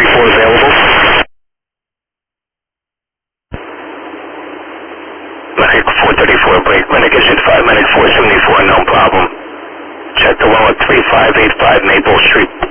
434 available. Medic 434 break. Medic is in 5 minutes, 474, no problem. Check the low at 3585 Maple Street.